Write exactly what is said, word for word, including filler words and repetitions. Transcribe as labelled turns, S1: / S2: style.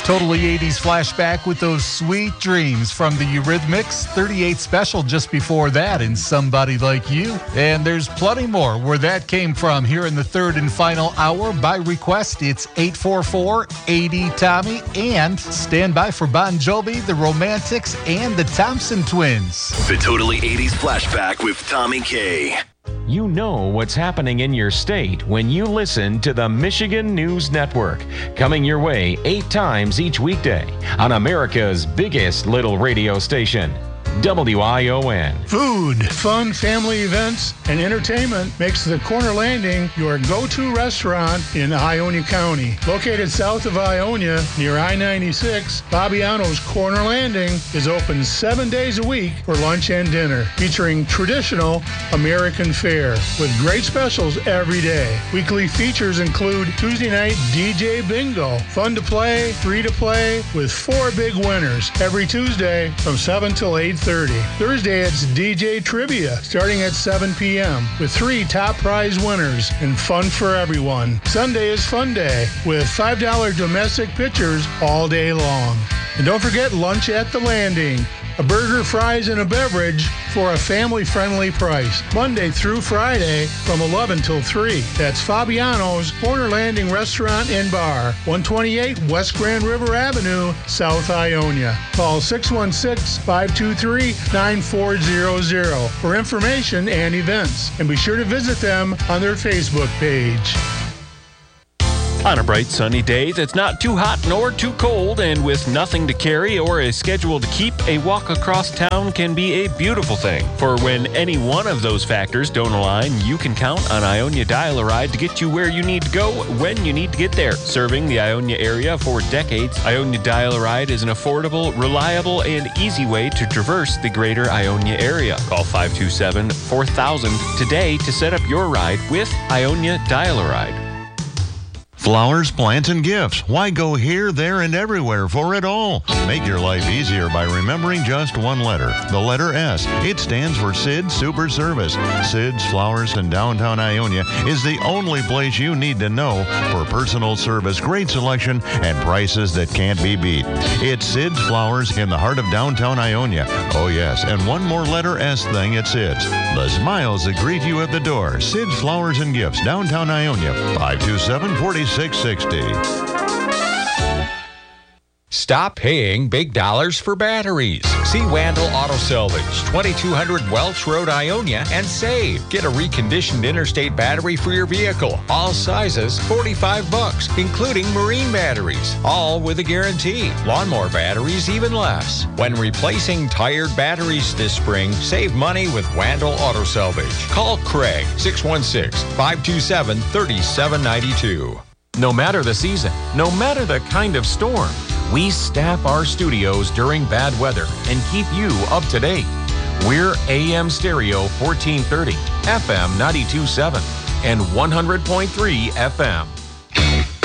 S1: It's Totally eighties Flashback with those sweet dreams from the Eurythmics. thirty-eight Special just before that in Somebody Like You. And there's plenty more where that came from here in the third and final hour. By request, it's eight four four, eight zero, Tommy. And stand by for Bon Jovi, the Romantics, and the Thompson Twins.
S2: The Totally eighties Flashback with Tommy K.
S3: You know what's happening in your state when you listen to the Michigan News Network, coming your way eight times each weekday on America's biggest little radio station, W I O N.
S4: Food, fun, family events, and entertainment makes the Corner Landing your go-to restaurant in Ionia County. Located south of Ionia near I ninety-six, Fabiano's Corner Landing is open seven days a week for lunch and dinner, featuring traditional American fare with great specials every day. Weekly features include Tuesday night D J Bingo, fun to play, free to play, with four big winners every Tuesday from seven till eight thirty. Thursday, it's D J Trivia, starting at seven p.m. with three top prize winners and fun for everyone. Sunday is Fun Day with five dollars domestic pitchers all day long. And don't forget lunch at the Landing. A burger, fries, and a beverage for a family-friendly price. Monday through Friday from eleven till three. That's Fabiano's Corner Landing Restaurant and Bar, one twenty-eight West Grand River Avenue, South Ionia. Call six one six, five two three, nine four zero zero for information and events. And be sure to visit them on their Facebook page.
S3: On a bright sunny day that's not too hot nor too cold, and with nothing to carry or a schedule to keep, a walk across town can be a beautiful thing. For when any one of those factors don't align, you can count on Ionia Dial-A-Ride to get you where you need to go when you need to get there. Serving the Ionia area for decades, Ionia Dial-A-Ride is an affordable, reliable, and easy way to traverse the greater Ionia area. Call five two seven, four thousand today to set up your ride with Ionia Dial-A-Ride.
S5: Flowers, plants, and gifts. Why go here, there, and everywhere for it all? Make your life easier by remembering just one letter, the letter S. It stands for Sid's Super Service. Sid's Flowers in downtown Ionia is the only place you need to know for personal service, great selection, and prices that can't be beat. It's Sid's Flowers in the heart of downtown Ionia. Oh yes, and one more letter S thing at Sid's. The smiles that greet you at the door. Sid's Flowers and Gifts, downtown Ionia, five two seven, four six six zero.
S6: Stop paying big dollars for batteries. See Wandel Auto Salvage, twenty-two hundred Welch Road, Ionia, and save. Get a reconditioned interstate battery for your vehicle. All sizes, forty-five bucks, including marine batteries. All with a guarantee. Lawnmower batteries, even less. When replacing tired batteries this spring, save money with Wandel Auto Salvage. Call Craig, six one six, five two seven, three seven nine two.
S3: No matter the season, no matter the kind of storm, we staff our studios during bad weather and keep you up to date. We're A M Stereo fourteen thirty, F M ninety-two point seven, and one hundred point three F M.